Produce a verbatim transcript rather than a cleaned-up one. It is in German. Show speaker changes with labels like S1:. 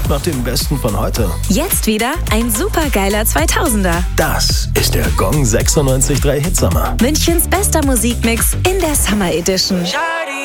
S1: nach dem Besten von heute.
S2: Jetzt wieder ein supergeiler zweitausender.
S1: Das ist der Gong sechsundneunzig Komma drei Hitsommer.
S2: Münchens bester Musikmix in der Summer Edition.